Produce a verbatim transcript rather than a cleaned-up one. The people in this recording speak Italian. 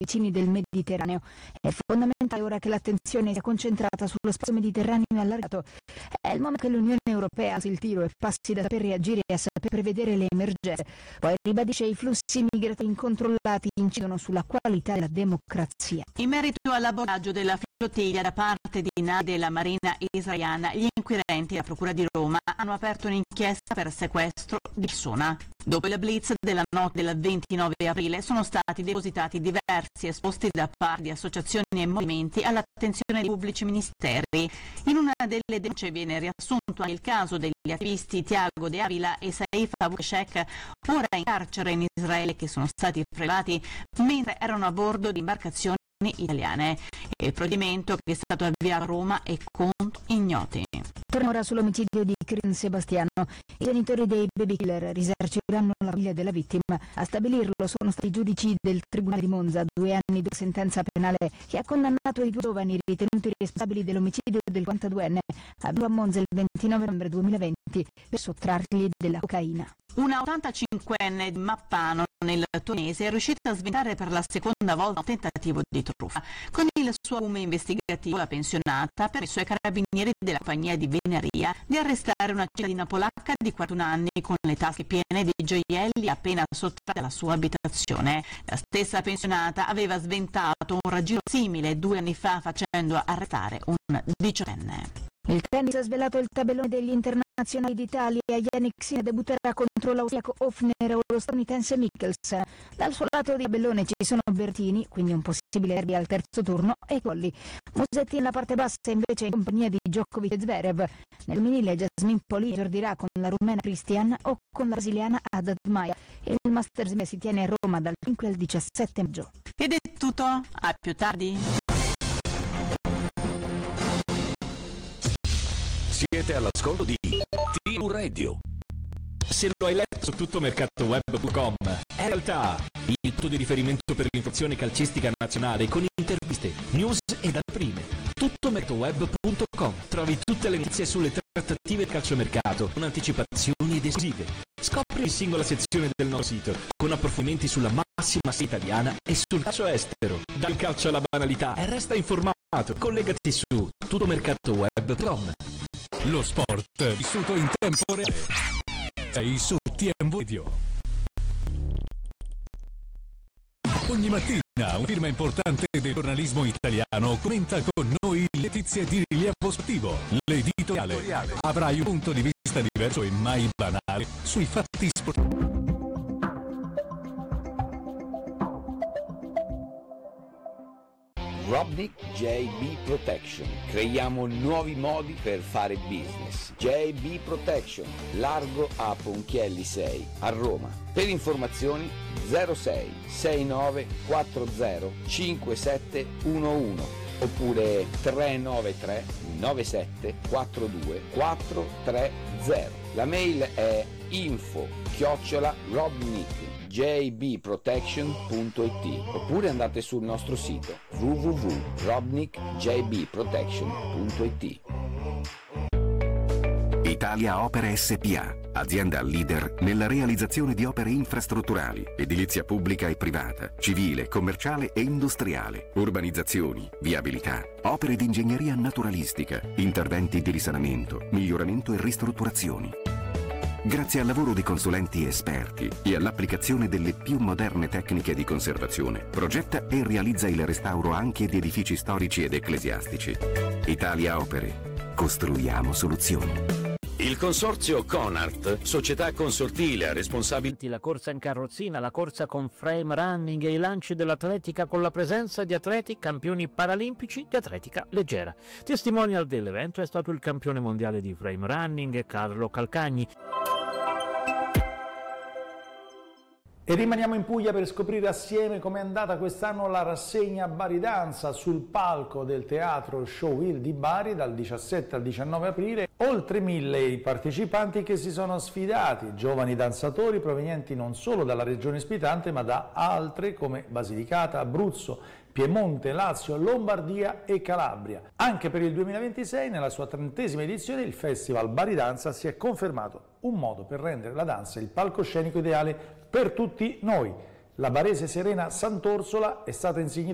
vicini del Mediterraneo. È fondamentale ora che l'attenzione sia concentrata sullo spazio mediterraneo allargato. È il momento che l'Unione Europea alzi il tiro e passi da saper reagire a saper prevedere le emergenze. Poi ribadisce i flussi migratori incontrollati incidono sulla qualità della democrazia. In merito all'abordaggio della flottiglia da parte di navi della Marina israeliana, gli inquirenti della Procura di Roma hanno aperto un'inchiesta per sequestro di persona. Dopo il blitz della notte del ventinove aprile sono stati depositati diversi esposti da parte di associazioni e movimenti all'attenzione dei pubblici ministeri. In una delle denunce viene riassunto anche il caso degli attivisti Tiago De Avila e Saif Abu Sheikh, ora in carcere in Israele, che sono stati prelevati mentre erano a bordo di imbarcazioni italiane. Il provvedimento che è stato avviato a Roma è conto ignoti. Torna ora sull'omicidio di Crin Sebastiano. I genitori dei baby killer risarciranno la famiglia della vittima. A stabilirlo sono stati i giudici del Tribunale di Monza, due anni di sentenza penale che ha condannato i due giovani ritenuti responsabili dell'omicidio del quarantaduenne avvenuto a Monza il ventinove novembre duemilaventi per sottrargli della cocaina. Una ottantacinquenne di Mappano nel Tuonese è riuscita a sventare per la seconda volta un tentativo di truffa. Con il suo acume investigativo, la pensionata ha permesso ai carabinieri della compagnia di Veneria di arrestare una cittadina polacca di quarantuno anni con le tasche piene di gioielli appena sottratte alla sua abitazione. La stessa pensionata aveva sventato un raggiro simile due anni fa facendo arrestare un diciottenne. Il tennis ha svelato il tabellone degli internazionali d'Italia. Yannick Sinner debutterà contro l'austriaco Hofner o lo statunitense Michels. Dal suo lato di tabellone ci sono Bertini, quindi un possibile derby al terzo turno, e Colli. Musetti nella parte bassa invece in compagnia di Djokovic e Zverev. Nel minile Jasmine Poli esordirà con la rumena Christian o con la brasiliana Haddad Maia. Il Masters si tiene a Roma dal cinque al diciassette maggio. Ed è tutto, a più tardi. Siete all'ascolto di T V Radio. Se lo hai letto su tuttomercatoweb punto com, è in realtà il punto di riferimento per l'informazione calcistica nazionale con interviste, news ed anteprime. tuttomercatoweb punto com. Trovi tutte le notizie sulle trattative del calciomercato con anticipazioni ed esclusive. Scopri ogni singola sezione del nostro sito con approfondimenti sulla massima serie italiana e sul calcio estero. Dal calcio alla banalità e resta informato. Collegati su tuttomercatoweb punto com. Lo sport vissuto in tempo reale. Sei su T M V Radio. Ogni mattina una firma importante del giornalismo italiano commenta con noi le notizie di rilievo sportivo. L'editoriale. Avrai un punto di vista diverso e mai banale sui fatti sportivi. Robnik J B Protection. Creiamo nuovi modi per fare business. J B Protection, largo a Ponchielli sei, a Roma. Per informazioni zero sei sei nove quattro zero cinque sette uno uno oppure tre nove tre nove sette quattro due quattro tre zero. La mail è info chiocciola robnik j b protection punto i t oppure andate sul nostro sito w w w punto robnik j b protection punto i t. Italia Opere S P A, azienda leader nella realizzazione di opere infrastrutturali, edilizia pubblica e privata, civile, commerciale e industriale, urbanizzazioni, viabilità, opere di ingegneria naturalistica, interventi di risanamento, miglioramento e ristrutturazioni. Grazie al lavoro di consulenti esperti e all'applicazione delle più moderne tecniche di conservazione, progetta e realizza il restauro anche di edifici storici ed ecclesiastici. Italia Opere. Costruiamo soluzioni. Il consorzio Conart, società consortile responsabile. La corsa in carrozzina, la corsa con frame running e i lanci dell'atletica con la presenza di atleti campioni paralimpici di atletica leggera. Testimonial dell'evento è stato il campione mondiale di frame running Carlo Calcagni. E rimaniamo in Puglia per scoprire assieme com'è andata quest'anno la rassegna Bari Danza sul palco del teatro Showville di Bari dal diciassette al diciannove aprile. Oltre mille i partecipanti che si sono sfidati, giovani danzatori provenienti non solo dalla regione ospitante ma da altre come Basilicata, Abruzzo, Piemonte, Lazio, Lombardia e Calabria. Anche per il duemilaventisei, nella sua trentesima edizione, il Festival Bari Danza si è confermato un modo per rendere la danza il palcoscenico ideale per tutti noi. La barese Serena Sant'Orsola è stata insignita